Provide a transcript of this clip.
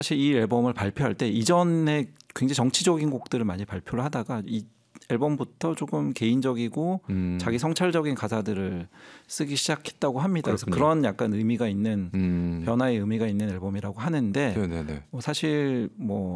사실 이 앨범을 발표할 때 이전에 굉장히 정치적인 곡들을 많이 발표를 하다가 이 앨범부터 조금 개인적이고 자기 성찰적인 가사들을 쓰기 시작했다고 합니다. 그래서 그런 약간 의미가 있는 변화의 의미가 있는 앨범이라고 하는데 네네네. 사실 뭐